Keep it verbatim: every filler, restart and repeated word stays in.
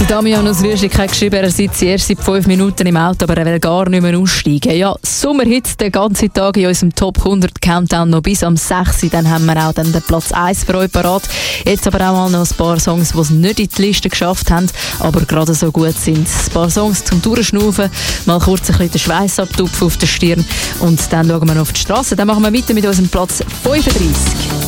Damian aus Rüschlik hat geschrieben, er sitzt erst seit fünf Minuten im Auto, aber er will gar nicht mehr aussteigen. Ja, Sommerhits den ganzen Tag in unserem Top hundert Countdown noch bis am sechs. Dann haben wir auch dann den Platz eins für euch parat. Jetzt aber auch mal noch ein paar Songs, die es nicht in die Liste geschafft haben, aber gerade so gut sind. Ein paar Songs zum Durchschnaufen, mal kurz ein bisschen den Schweiß abtupfen auf der Stirn und dann schauen wir noch auf die Straße. Dann machen wir weiter mit unserem Platz fünfunddreißig.